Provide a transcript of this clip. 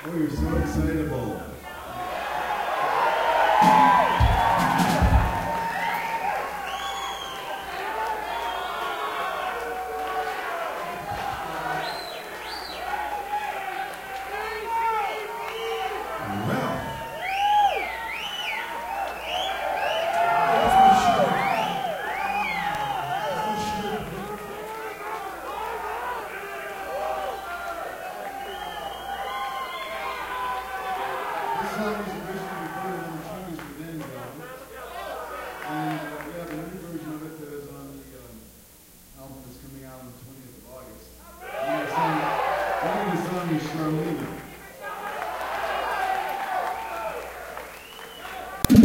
Oh, you're so excitable. This song was originally recorded on the Chinese Revenge album, and we have a new version of it that is on the album that's coming out on the 20th of August. And the name of the song is Charlene.